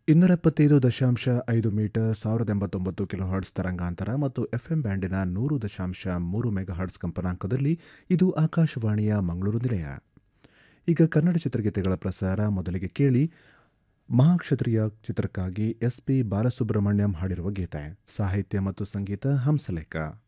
275.5 metre 1089 kilohertz ತರಂಗಾಂತರ ಮತ್ತು FM ಬ್ಯಾಂಡಿನ 100.3 megahertz ಕಂಪನಾಂಕದಲ್ಲಿ ಇದು ಆಕಾಶವಾಣಿಯ ಮಂಗಳೂರು ನಿಲಯ. ಈಗ ಕನ್ನಡ ಚಿತ್ರಗೀತೆಗಳ ಪ್ರಸಾರ. ಮೊದಲಿಗೆ ಕೇಳಿ ಮಹಾಕ್ಷತ್ರಿಯ ಚಿತ್ರಕ್ಕಾಗಿ ಎಸ್ ಪಿ ಬಾಲಸುಬ್ರಹ್ಮಣ್ಯಂ ಹಾಡಿರುವ ಗೀತೆ. ಸಾಹಿತ್ಯ ಮತ್ತು ಸಂಗೀತ ಹಂಸಲೇಖ.